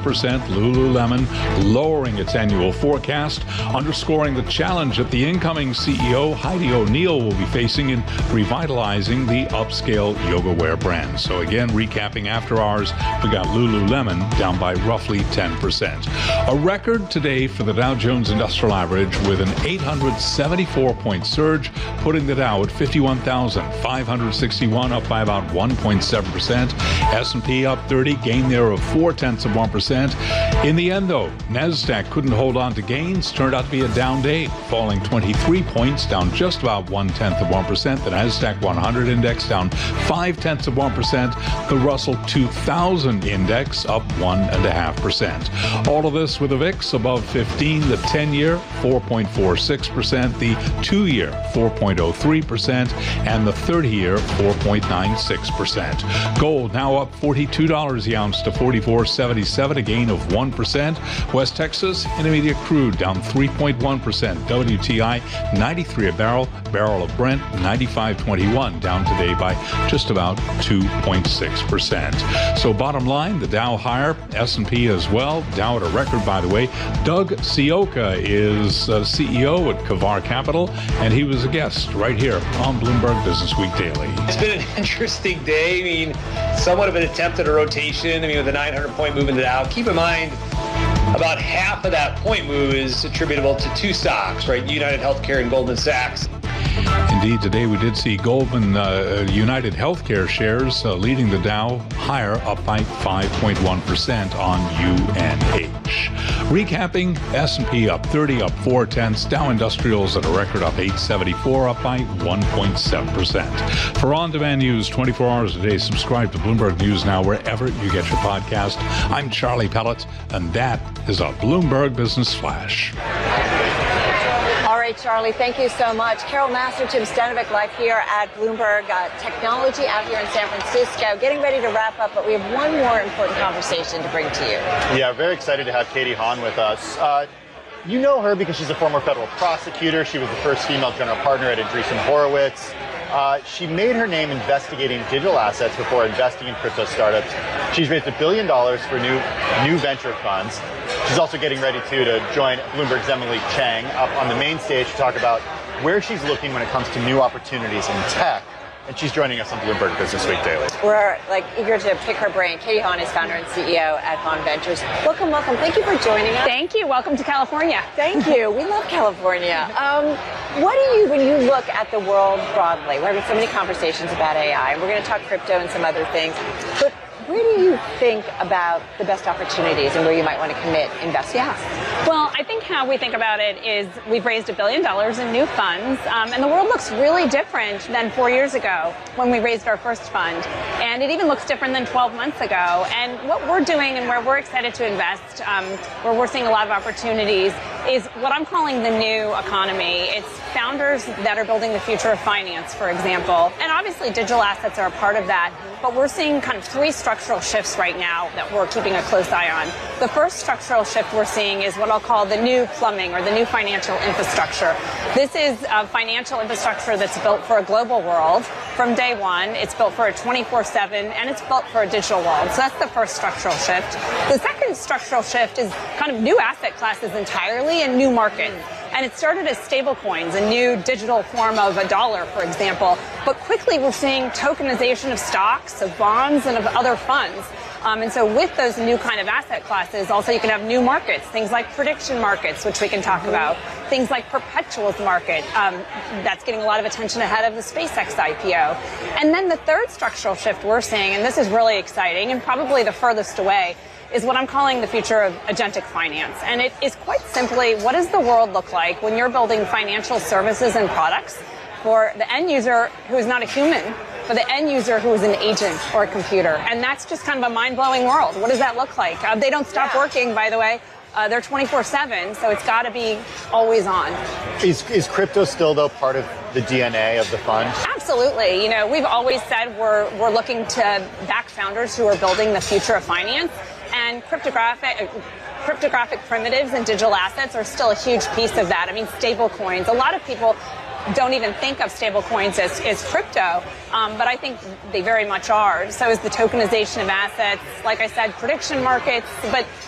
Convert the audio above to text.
1%. Lululemon lowering its annual forecast, underscoring the challenge that the incoming CEO, Heidi O'Neill, will be facing in revitalizing the upscale yoga wear brand. So again, recapping after hours, we got Lululemon down by roughly 10%. A record today for the Dow Jones Industrial Average with an 874-point surge, putting the Dow at 51,561, up by about 1.7%. S&P up 30, gain there of 0.4%. In the end, though, NASDAQ couldn't hold on to gains. Turned out to be a down day, falling 23 points, down just about 0.1%. The NASDAQ 100 index down 0.5%. The Russell 2000 index up 1.5%. All of this with the VIX above 15, the 10-year 4.46%, the 2-year 4.03%, and the 30-year 4.96%. Gold now up $42 the ounce to $44.77, a gain of 1%. West Texas Intermediate crude down 3.1%. WTI 93 a barrel. Barrel of Brent 95.21, down today by just about 2.6%. So bottom line, the Dow higher, S&P as well. Dow at a record, by the way. Doug Sioka is CEO at Kavar Capital, and he was a guest right here on Bloomberg Business Week Daily. It's been an interesting day. I mean, somewhat of an attempt at a rotation. I mean, with a 900-point move in the Dow. Keep in mind, about half of that point move is attributable to two stocks, right? United Healthcare and Goldman Sachs. Indeed, today we did see Goldman United Healthcare shares leading the Dow higher, up by 5.1% on UNH. Recapping, S&P up 30, up 0.4. Dow Industrials at a record up 874, up by 1.7%. For on-demand news 24 hours a day, subscribe to Bloomberg News Now wherever you get your podcast. I'm Charlie Pellet, and that is a Bloomberg Business Flash. All right, Charlie, thank you so much. Carol Master, Tim Stanovic, live here at Bloomberg Technology out here in San Francisco. Getting ready to wrap up, but we have one more important conversation to bring to you. Yeah, very excited to have Katie Haun with us. You know her because she's a former federal prosecutor. She was the first female general partner at Andreessen Horowitz. She made her name investigating digital assets before investing in crypto startups. She's raised $1 billion for new venture funds. She's also getting ready to join Bloomberg's Emily Chang up on the main stage to talk about where she's looking when it comes to new opportunities in tech. And she's joining us on Bloomberg Business Week Daily. We're eager to pick her brain. Katie Haun is founder and CEO at Haun Ventures. Welcome, welcome. Thank you for joining us. Thank you. Welcome to California. Thank you. We love California. What do you, when you look at the world broadly, we're having so many conversations about AI, and we're going to talk crypto and some other things, but where do you think about the best opportunities and where you might want to commit investments? Yeah. Well, I think how we think about it is we've raised $1 billion in new funds, and the world looks really different than 4 years ago when we raised our first fund. And it even looks different than 12 months ago. And what we're doing and where we're excited to invest, where we're seeing a lot of opportunities, is what I'm calling the new economy. It's founders that are building the future of finance, for example. And obviously digital assets are a part of that. But we're seeing kind of three structural shifts right now that we're keeping a close eye on. The first structural shift we're seeing is what I'll call the new plumbing or the new financial infrastructure. This is a financial infrastructure that's built for a global world from day one. It's built for a 24/7, and it's built for a digital world. So that's the first structural shift. The second structural shift is kind of new asset classes entirely and new markets. And it started as stable coins, a new digital form of a dollar, for example. But quickly we're seeing tokenization of stocks, of bonds, and of other funds. And so with those new kind of asset classes, also you can have new markets, things like prediction markets, which we can talk about, things like perpetuals market, that's getting a lot of attention ahead of the SpaceX IPO. And then the third structural shift we're seeing, and this is really exciting and probably the furthest away, is what I'm calling the future of agentic finance. And it is quite simply, what does the world look like when you're building financial services and products for the end user who is not a human, but the end user who is an agent or a computer? And that's just kind of a mind-blowing world. What does that look like? They don't stop working, by the way. They're 24/7, so it's got to be always on. Is crypto still, though, part of the DNA of the fund? Absolutely. You know, we've always said we're looking to back founders who are building the future of finance. And cryptographic primitives and digital assets are still a huge piece of that. I mean, stable coins. A lot of people don't even think of stable coins as crypto, but I think they very much are. So is the tokenization of assets, like I said, prediction markets, but